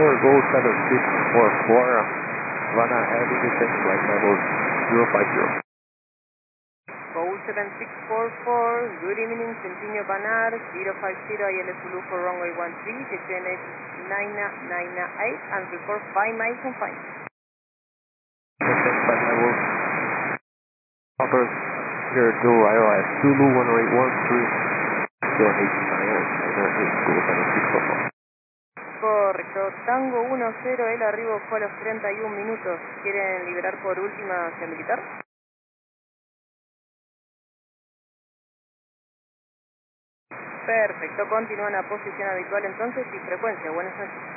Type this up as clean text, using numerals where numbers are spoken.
Tower, Go 7644, Havana heavy descent, flight level 050. Go 7644, good evening, continue Banar, 050 ILS Blue for runway 13, descent 9998 and report 5 miles on 5. Descent flight level, upper 02 ILS, Zulu 1813, descent 89, Go 7644. Correcto, Tango 10, el arribo fue a los 31 minutos. ¿Quieren liberar por última hacia militar? Perfecto, continúan a posición habitual entonces y frecuencia. Buenas noches.